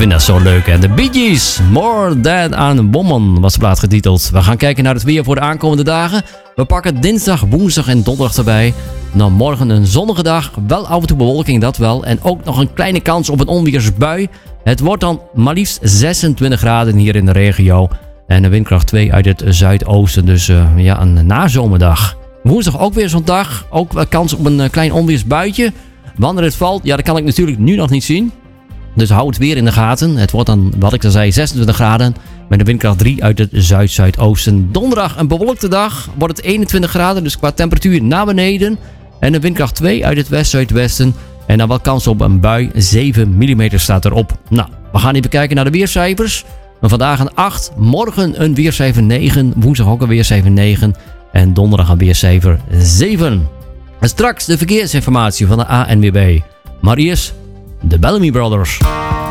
vind dat zo leuk. En de Bee Gees, More Than a Woman was de plaat getiteld. We gaan kijken naar het weer voor de aankomende dagen. We pakken dinsdag, woensdag en donderdag erbij. Dan morgen een zonnige dag. Wel af en toe bewolking, dat wel. En ook nog een kleine kans op een onweersbui. Het wordt dan maar liefst 26 graden hier in de regio. En een windkracht 2 uit het zuidoosten. Dus een nazomerdag. Woensdag ook weer zo'n dag. Ook kans op een klein onweersbuitje. Wanneer het valt, dat kan ik natuurlijk nu nog niet zien. Dus hou het weer in de gaten. Het wordt dan, wat ik al zei, 26 graden. Met een windkracht 3 uit het zuid-zuidoosten. Donderdag een bewolkte dag. Wordt het 21 graden, dus qua temperatuur naar beneden. En een windkracht 2 uit het west-zuidwesten. En dan wel kans op een bui. 7 mm staat erop. Nou, we gaan even kijken naar de weercijfers. Vandaag een 8. Morgen een weercijfer 9. Woensdag ook een weercijfer 9. En donderdag een weercijfer 7. En straks de verkeersinformatie van de ANWB. Maar eerst de Bellamy Brothers.